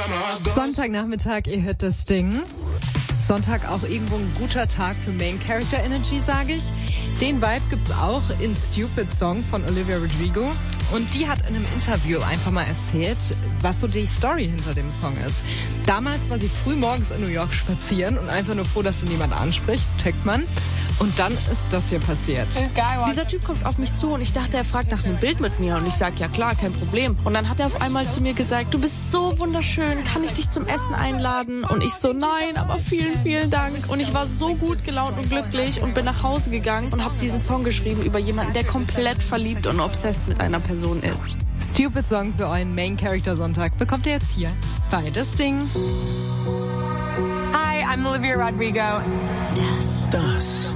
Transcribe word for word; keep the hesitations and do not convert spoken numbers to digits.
Sonntagnachmittag, ihr hört das Ding. Sonntag auch irgendwo ein guter Tag für Main Character Energy, sage ich. Den Vibe gibt's auch in Stupid Song von Olivia Rodrigo. Und die hat in einem Interview einfach mal erzählt, was so die Story hinter dem Song ist. Damals war sie früh morgens in New York spazieren und einfach nur froh, dass sie niemand anspricht, checkt man. Und dann ist das hier passiert. Dieser Typ kommt auf mich zu und ich dachte, er fragt nach einem Bild mit mir. Und ich sag, ja klar, kein Problem. Und dann hat er auf einmal zu mir gesagt, du bist so wunderschön, kann ich dich zum Essen einladen? Und ich so, nein, aber vielen, vielen Dank. Und ich war so gut gelaunt und glücklich und bin nach Hause gegangen und habe diesen Song geschrieben über jemanden, der komplett verliebt und obsessed mit einer Person ist. Stupid Song für euren Main Character Sonntag bekommt ihr jetzt hier bei Das Ding. Hi, I'm Olivia Rodrigo. Das. Das